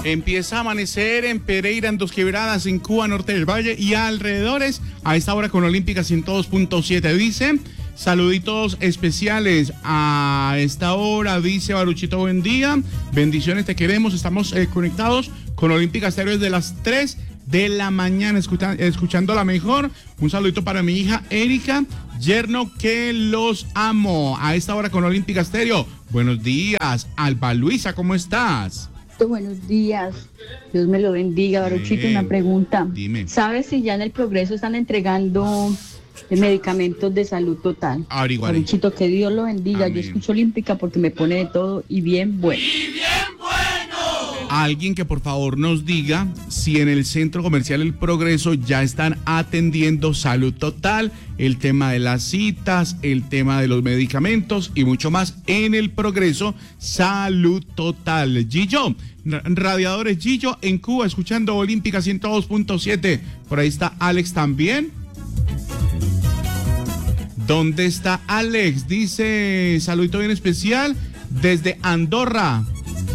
Empieza a amanecer en Pereira, en Dos Quebradas, en Cuba, Norte del Valle y alrededores. A esta hora con Olímpica 102.7. Dice, saluditos especiales a esta hora. Dice Baruchito, buen día. Bendiciones, te queremos. Estamos conectados con Olímpica Estéreo desde las 3 de la mañana, escuchando la mejor. Un saludito para mi hija Erika, yerno, que los amo. A esta hora con Olímpica Estéreo. Buenos días, Alba Luisa, ¿cómo estás? Buenos días, Dios me lo bendiga. Baruchito, una pregunta. Dime. ¿Sabes si ya en el Progreso están entregando medicamentos de salud total? Averiguaré. Baruchito, que Dios lo bendiga. Amén. Yo escucho Olímpica porque me pone de todo y bien bueno. Alguien que por favor nos diga si en el Centro Comercial El Progreso ya están atendiendo salud total, el tema de las citas, el tema de los medicamentos y mucho más en El Progreso, salud total. Gillo, radiadores Gillo en Cuba, escuchando Olímpica 102.7. Por ahí está Alex también. ¿Dónde está Alex? Dice, saludito bien especial desde Andorra.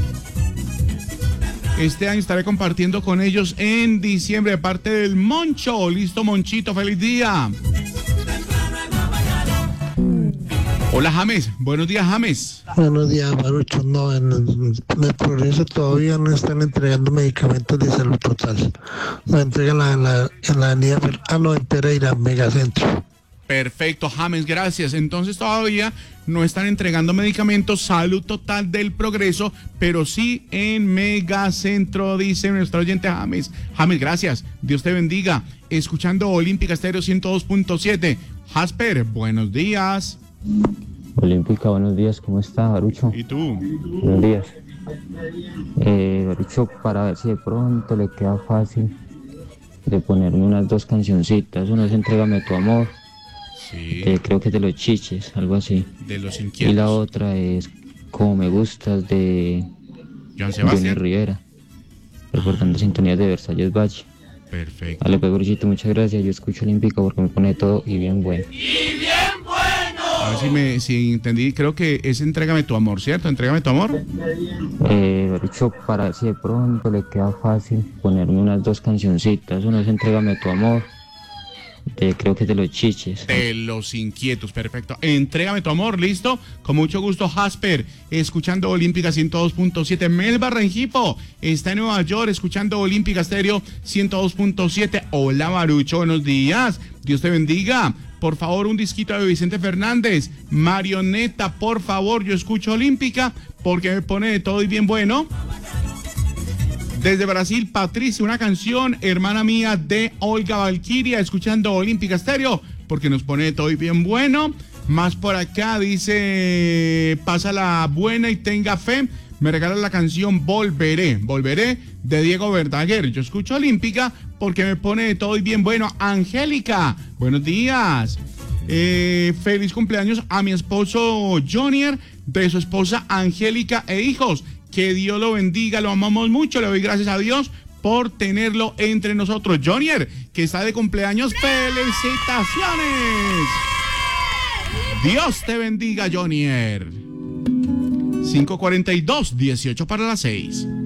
Este año estaré compartiendo con ellos en diciembre de parte del Moncho. Listo, Monchito, feliz día. Hola, James. Buenos días, James. Buenos días, Barucho. No, en el Progreso todavía no están entregando medicamentos de salud total. Lo entregan en la avenida, en Pereira, Megacentro. Perfecto, James, gracias. Entonces todavía no están entregando medicamentos salud total del Progreso, pero sí en Megacentro, dice nuestro oyente James. James, gracias. Dios te bendiga. Escuchando Olímpica Estéreo 102.7. Jasper, buenos días. Olímpica, buenos días. ¿Cómo está, Barucho? ¿Y tú? Buenos días. Barucho, para ver si de pronto le queda fácil de ponerme unas 2 cancioncitas. Una es Entrégame tu amor. Sí. Creo que es de Los Chiches, algo así. De Los Inquietos. Y la otra es Como me gustas, de Joan Sebastián. Johnny Rivera, recordando sintonías de Versalles Valle. Perfecto. Dale, pues, Baruchito, muchas gracias. Yo escucho Olímpica porque me pone todo y bien bueno. A ver si entendí, creo que es Entrégame tu amor, ¿cierto? Entrégame tu amor. Barucho, para ver si de pronto le queda fácil ponerme unas 2 cancioncitas. Una es Entrégame tu amor, creo que es de Los Chiches. De Los Inquietos, perfecto. Entrégame tu amor, listo. Con mucho gusto, Jasper, escuchando Olímpica 102.7. Melba Rengipo está en Nueva York, escuchando Olímpica Estéreo 102.7. Hola, Barucho, buenos días. Dios te bendiga. Por favor, un disquito de Vicente Fernández. Marioneta, por favor, yo escucho Olímpica porque me pone de todo y bien bueno. Desde Brasil, Patricia, una canción, hermana mía, de Olga Valquiria, escuchando Olímpica Estéreo, porque nos pone todo y bien bueno. Más por acá dice, pásala buena y tenga fe. Me regala la canción Volveré, de Diego Verdaguer. Yo escucho Olímpica porque me pone de todo y bien bueno. Angélica, buenos días. Feliz cumpleaños a mi esposo Jonier, de su esposa Angélica e hijos. Que Dios lo bendiga, lo amamos mucho, le doy gracias a Dios por tenerlo entre nosotros. Jonier, que está de cumpleaños, ¡felicitaciones! Dios te bendiga, Jonier. 5:42, 18 para las 6.